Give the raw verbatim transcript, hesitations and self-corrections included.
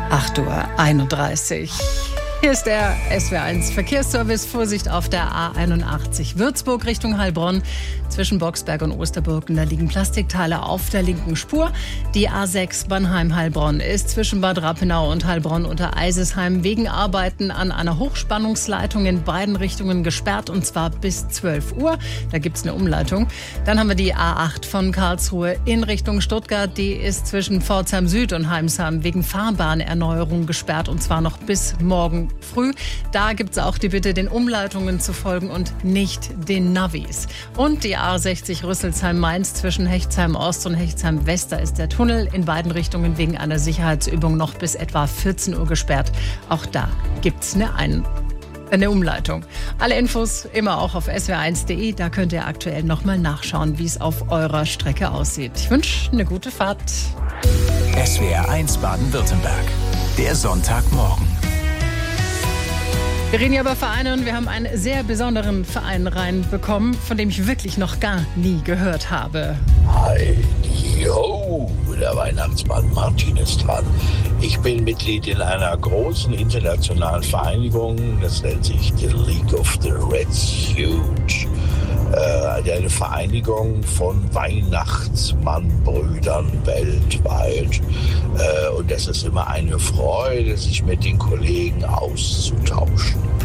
acht Uhr einunddreißig. Hier ist der S W R eins Verkehrsservice. Vorsicht auf der A einundachtzig Würzburg Richtung Heilbronn. Zwischen Boxberg und Osterburgen, da liegen Plastikteile auf der linken Spur. Die A sechs Bannheim-Heilbronn ist zwischen Bad Rappenau und Heilbronn unter Eisesheim wegen Arbeiten an einer Hochspannungsleitung in beiden Richtungen gesperrt, und zwar bis zwölf Uhr. Da gibt es eine Umleitung. Dann haben wir die A acht von Karlsruhe in Richtung Stuttgart. Die ist zwischen Pforzheim Süd und Heimsheim wegen Fahrbahnerneuerung gesperrt, und zwar noch bis morgen früh. Da gibt es auch die Bitte, den Umleitungen zu folgen und nicht den Navis. Und die A sechzig Rüsselsheim-Mainz zwischen Hechtsheim Ost und Hechtsheim West, da ist der Tunnel in beiden Richtungen wegen einer Sicherheitsübung noch bis etwa vierzehn Uhr gesperrt. Auch da gibt es eine, Ein- eine Umleitung. Alle Infos immer auch auf S W R eins punkt de. Da könnt ihr aktuell nochmal nachschauen, wie es auf eurer Strecke aussieht. Ich wünsche eine gute Fahrt. S W R eins Baden-Württemberg. Der Sonntagmorgen. Wir reden ja über Vereine und wir haben einen sehr besonderen Verein reinbekommen, von dem ich wirklich noch gar nie gehört habe. Hi, yo, der Weihnachtsmann Martin ist dran. Ich bin Mitglied in einer großen internationalen Vereinigung, das nennt sich the League of the Reds Huge. Äh, eine Vereinigung von Weihnachtsmannbrüdern weltweit. Äh, und das ist immer eine Freude, sich mit den Kollegen auszutauschen.